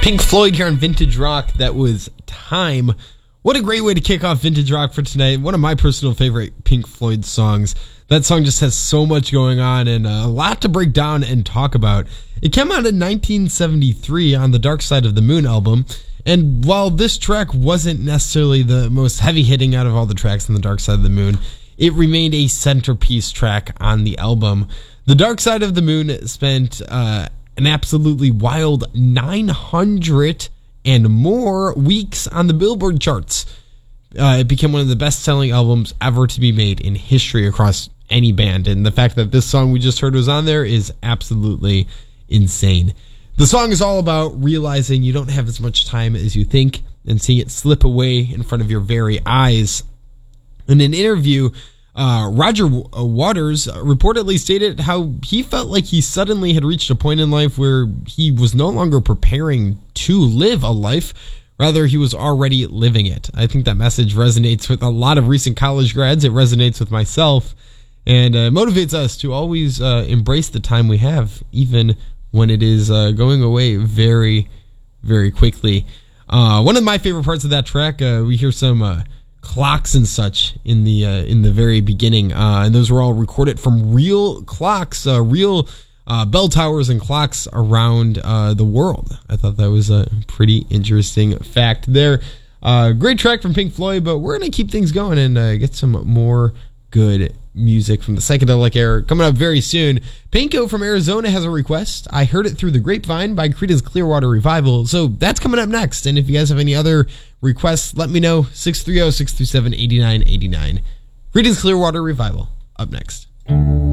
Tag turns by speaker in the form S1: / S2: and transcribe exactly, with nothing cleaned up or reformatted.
S1: Pink Floyd here on Vintage Rock. That was Time. What a great way to kick off Vintage Rock for tonight. One of my personal favorite Pink Floyd songs. That song just has so much going on and a lot to break down and talk about. It came out in nineteen seventy-three on the Dark Side of the Moon album. And while this track wasn't necessarily the most heavy-hitting out of all the tracks on the Dark Side of the Moon, it remained a centerpiece track on the album. The Dark Side of the Moon spent uh, an absolutely wild nine hundred and more weeks on the Billboard charts. Uh, it became one of the best-selling albums ever to be made in history across any band, and the fact that this song we just heard was on there is absolutely insane. The song is all about realizing you don't have as much time as you think and seeing it slip away in front of your very eyes. In an interview, uh, Roger Waters reportedly stated how he felt like he suddenly had reached a point in life where he was no longer preparing to live a life. Rather, he was already living it. I think that message resonates with a lot of recent college grads. It resonates with myself and uh, motivates us to always uh, embrace the time we have, even when it is uh, going away very, very quickly. Uh, one of my favorite parts of that track, uh, we hear some uh, clocks and such in the uh, in the very beginning, uh, and those were all recorded from real clocks, uh, real uh, bell towers and clocks around uh, the world. I thought that was a pretty interesting fact there. Uh, great track from Pink Floyd, but we're going to keep things going and uh, get some more good music from the psychedelic era coming up very soon. Panko from Arizona has a request. I heard it through the grapevine by Creedence Clearwater Revival. So that's coming up next. And if you guys have any other requests, let me know. six three zero, six three seven, eight nine eight nine. Creedence Clearwater Revival up next.